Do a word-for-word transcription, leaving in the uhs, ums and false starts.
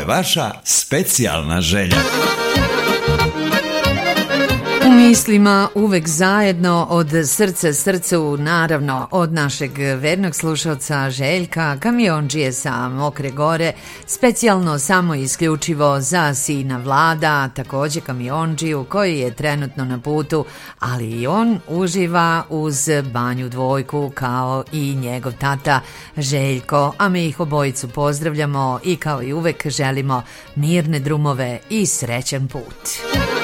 vaša specijalna želja. U mislima uvek zajedno, od srca srcu, naravno od našeg vernog slušalca Željka, kamiondžije sa Mokre Gore, specijalno samo isključivo za sina Vlada, takođe kamiondžiju koji je trenutno na putu, ali i on uživa uz Banju Dvojku kao i njegov tata Željko, a mi ih obojicu pozdravljamo i kao i uvek želimo mirne drumove i srećan put.